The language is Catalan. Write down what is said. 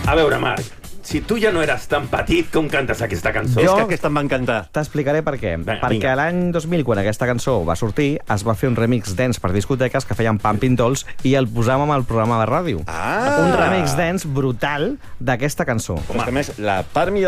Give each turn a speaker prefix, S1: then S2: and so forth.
S1: A veure, Marc, si tu ja no eres tan petit, com cantes aquesta cançó?
S2: És que aquesta em va encantar.
S3: T'explicaré per què. Perquè l'any 2000, quan aquesta cançó va sortir, es va fer un remix dance per discoteques que feien Pumping Dolls i el posàvem al programa de ràdio. Un remix dance brutal d'aquesta cançó.
S2: Però és que, a més, la part millor